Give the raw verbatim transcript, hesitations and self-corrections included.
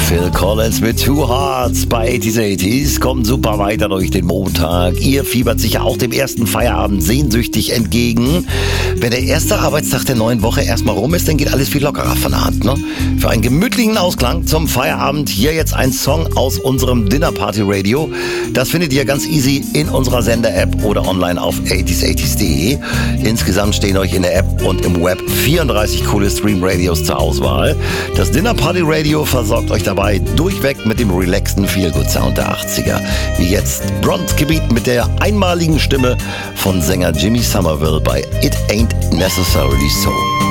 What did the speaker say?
Phil Collins mit Two Hearts bei achtzig achtzig kommt super weiter durch den Montag. Ihr fiebert sicher auch dem ersten Feierabend sehnsüchtig entgegen. Wenn der erste Arbeitstag der neuen Woche erstmal rum ist, dann geht alles viel lockerer von der Hand, ne? Für einen gemütlichen Ausklang zum Feierabend hier jetzt ein Song aus unserem Dinner Party Radio. Das findet ihr ganz easy in unserer Sender-App oder online auf achtzig achtzig punkt de. Insgesamt stehen euch in der App und im Web vierunddreißig coole Stream-Radios zur Auswahl. Das Dinner Party Radio versorgt euch dabei durchweg mit dem relaxten Feel-Good-Sound der achtziger. Wie jetzt Bronzegebiet mit der einmaligen Stimme von Sänger Jimmy Somerville bei It Ain't Necessarily So.